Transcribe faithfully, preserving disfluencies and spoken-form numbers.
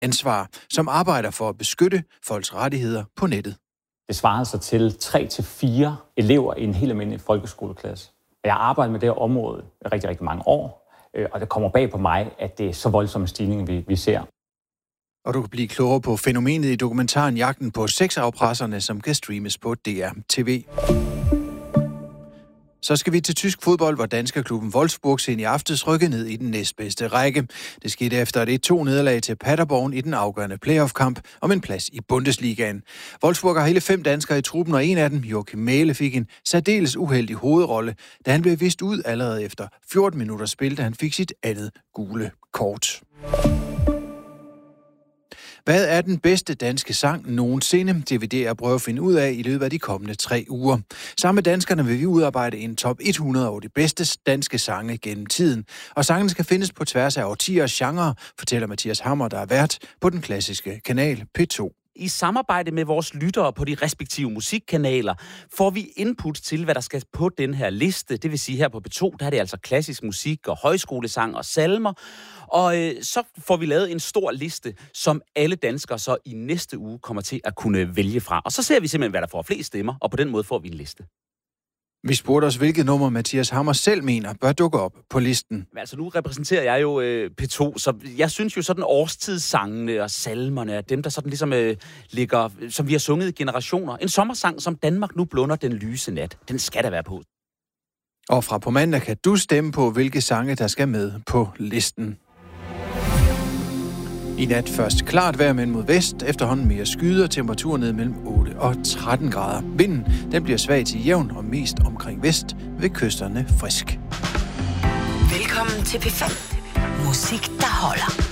Ansvar, som arbejder for at beskytte folks rettigheder på nettet. Det svarede sig til tre til fire elever i en helt almindelig folkeskoleklasse. Jeg har arbejdet med det her område i rigtig, rigtig mange år, og det kommer bag på mig, at det er så voldsom en stigning, vi, vi ser. Og du kan blive klogere på fænomenet i dokumentaren Jagten på sexafpresserne, som kan streames på D R T V. Så skal vi til tysk fodbold, hvor danskerklubben Wolfsburg sen i aftes rykkede ned i den næstbedste række. Det skete efter et et to nederlag til Paderborn i den afgørende playoff-kamp om en plads i Bundesligaen. Wolfsburg har hele fem danskere i truppen, og en af dem, Joachim Mæhle, fik en særdeles uheldig hovedrolle, da han blev vist ud allerede efter fjorten minutter spil, da han fik sit andet gule kort. Hvad er den bedste danske sang nogensinde? Det vil D R prøve at finde ud af i løbet af de kommende tre uger. Sammen med danskerne vil vi udarbejde en top hundrede over de bedste danske sange gennem tiden. Og sangene skal findes på tværs af årtier og genre, fortæller Mathias Hammer, der er vært på den klassiske kanal P to. I samarbejde med vores lyttere på de respektive musikkanaler får vi input til, hvad der skal på den her liste. Det vil sige, her på P to, der er det altså klassisk musik og højskolesang og salmer. Og øh, så får vi lavet en stor liste, som alle danskere så i næste uge kommer til at kunne vælge fra. Og så ser vi simpelthen, hvad der får flest stemmer, og på den måde får vi en liste. Vi spurgte os, hvilket nummer Mathias Hammer selv mener bør dukke op på listen. Men altså, nu repræsenterer jeg jo øh, P to, så jeg synes jo sådan årstidssangene og salmerne er dem, der sådan ligesom øh, ligger, som vi har sunget i generationer. En sommersang, som Danmark nu blunder den lyse nat. Den skal der være på. Og fra på mandag kan du stemme på, hvilke sange, der skal med på listen. I nat først klart vejr, men mod vest, efterhånden mere skyder, temperaturen ned mellem otte og tretten grader. Vinden den bliver svag til jævn og mest omkring vest, ved kysterne frisk. Velkommen til P fem. Musik, der holder.